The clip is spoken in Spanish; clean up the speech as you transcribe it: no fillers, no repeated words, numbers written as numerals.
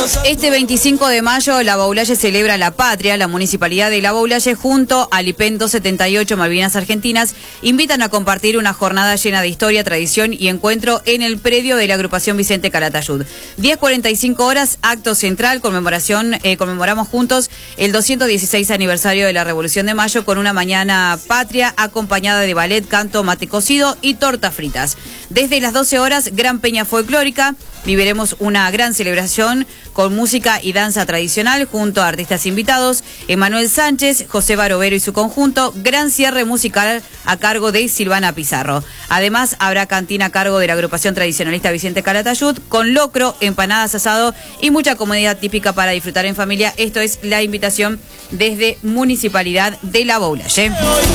Este 25 de mayo, La Baulalle celebra la patria. La Municipalidad de La Baulalle, junto al IPEN 278 Malvinas Argentinas, invitan a compartir una jornada llena de historia, tradición y encuentro en el predio de la agrupación Vicente Calatayud. 10:45 horas, acto central, conmemoramos juntos el 216 aniversario de la Revolución de Mayo con una mañana patria acompañada de ballet, canto, mate cocido y tortas fritas. Desde las 12 horas, gran peña folclórica. Viviremos una gran celebración con música y danza tradicional junto a artistas invitados, Emanuel Sánchez, José Barovero y su conjunto, gran cierre musical a cargo de Silvana Pizarro. Además, habrá cantina a cargo de la agrupación tradicionalista Vicente Calatayud, con locro, empanadas, asado y mucha comodidad típica para disfrutar en familia. Esto es la invitación desde Municipalidad de La Baulalle.